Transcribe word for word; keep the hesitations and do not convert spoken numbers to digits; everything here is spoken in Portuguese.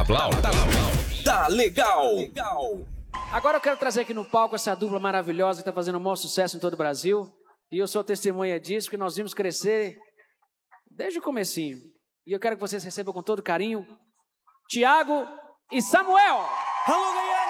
Aplauda. Tá legal. Agora eu quero trazer aqui no palco essa dupla maravilhosa que está fazendo um maior sucesso em todo o Brasil. E eu sou testemunha disso, que nós vimos crescer desde o comecinho. E eu quero que vocês recebam com todo carinho Thiago e Samuel. Alô, galera!